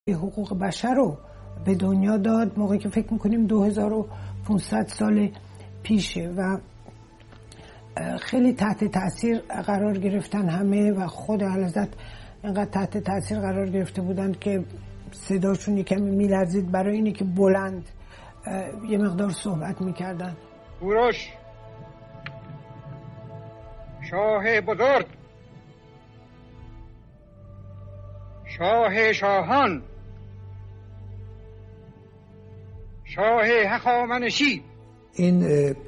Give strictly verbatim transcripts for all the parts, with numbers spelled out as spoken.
حقوق بشر رو به دنیا داد موقعی که فکر میکنیم دو هزار و پانصد سال پیشه و خیلی تحت تاثیر قرار گرفتن همه و خود اعلیحضرت اینقدر تحت تاثیر قرار گرفته بودند که صداشون یکمی میلرزید برای اینه که بلند یه مقدار صحبت میکردن. کوروش شاه بزرگ، شاه شاهان، شاه هخامنشی. این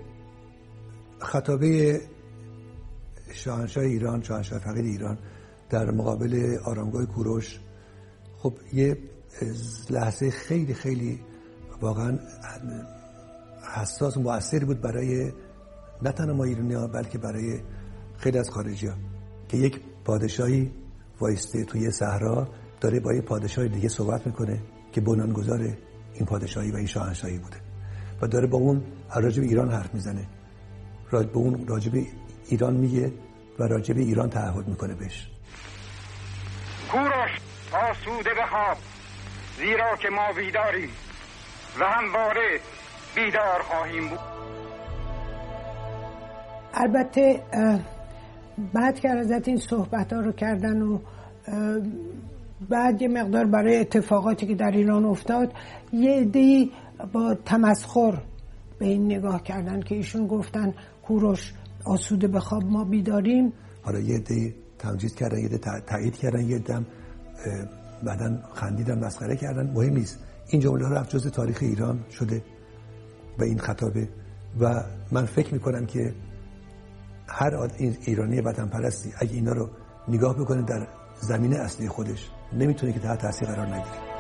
خطابه شاهنشاه ایران، شاهنشاه فقید ایران در مقابل آرامگاه کوروش، خب یه لحظه خیلی خیلی واقعا حساس و مؤثری بود برای نه تنها ما ایرانی‌ها بلکه برای خیلی از خارجی‌ها که یک پادشاهی وایسته توی صحرا داره با یه پادشاه دیگه صحبت میکنه که بنیانگذار این پادشاهی و این شاهنشاهی بوده و داره با اون راجع به ایران حرف میزنه، راجع به اون راجع به ایران میگه و راجع به ایران تعهد میکنه بهش. کوروش آسوده بخواب، زیرا که ما بیداریم و همواره بیدار خواهیم بود. البته بعد که از این صحبت ها رو کردن و بعد یه مقدار برای اتفاقاتی که در ایران افتاد یه عده‌ای با تمسخر به این نگاه کردن که ایشون گفتن کوروش آسوده بخواب ما بیداریم. حالا یه عده‌ای تمجید کردن، یه عده تایید کردن، یه عده بعدن خندیدن، مسخره کردن. مهم نیست، این جمله ها رفت جز تاریخ ایران شده و این خطابه و من فکر میکنم که هر ایرانی وطن پرستی اگه اینا رو نگاه بکنه در زمینه اصلی خودش نمیتونه که تحت تاثیر قرار نگیره.